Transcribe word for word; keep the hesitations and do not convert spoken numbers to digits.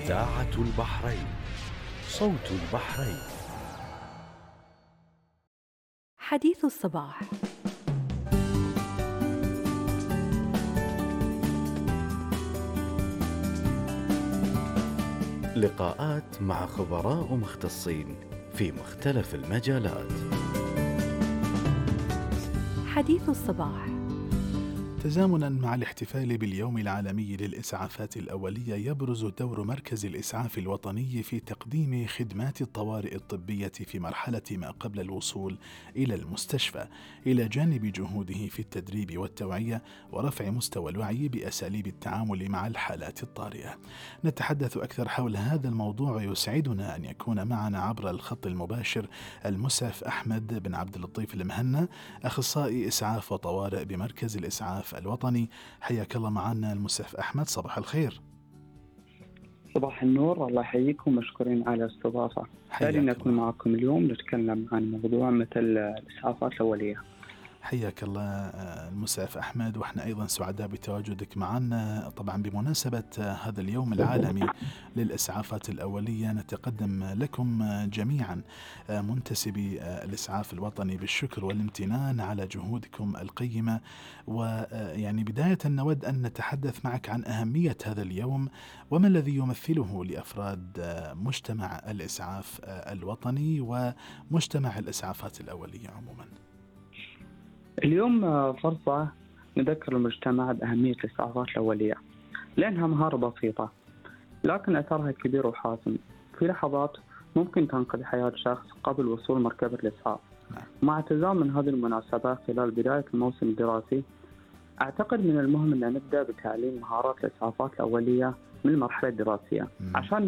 إذاعة البحرين، صوت البحرين. حديث الصباح. لقاءات مع خبراء مختصين في مختلف المجالات. حديث الصباح. تزامنا مع الاحتفال باليوم العالمي للإسعافات الأولية، يبرز دور مركز الإسعاف الوطني في تقديم خدمات الطوارئ الطبية في مرحلة ما قبل الوصول إلى المستشفى، إلى جانب جهوده في التدريب والتوعية ورفع مستوى الوعي بأساليب التعامل مع الحالات الطارئة. نتحدث أكثر حول هذا الموضوع، ويسعدنا أن يكون معنا عبر الخط المباشر المسعف أحمد بن عبد اللطيف المهنا، أخصائي إسعاف وطوارئ بمركز الإسعاف الوطني. حياك الله معنا المسعف أحمد، صباح الخير. صباح النور، الله يحييكم، مشكورين على الاستضافة. سعيد نكون معكم اليوم نتكلم عن موضوع مثل الإسعافات الأولية. حياك الله المسعف أحمد، وإحنا أيضا سعداء بتواجدك معنا. طبعا بمناسبة هذا اليوم العالمي للإسعافات الأولية، نتقدم لكم جميعا منتسبي الإسعاف الوطني بالشكر والامتنان على جهودكم القيمة. ويعني بداية نود أن نتحدث معك عن أهمية هذا اليوم وما الذي يمثله لأفراد مجتمع الإسعاف الوطني ومجتمع الإسعافات الأولية عموما. اليوم فرصة نذكر المجتمع بأهمية الإسعافات الأولية، لأنها مهارة بسيطة لكن أثرها كبير وحاسم. في لحظات ممكن تنقذ حياة شخص قبل وصول مركبة الإسعاف. مع تزامن هذه المناسبات خلال بداية الموسم الدراسي، أعتقد من المهم أن نبدأ بتعليم مهارات الإسعافات الأولية من المرحلة الدراسية عشان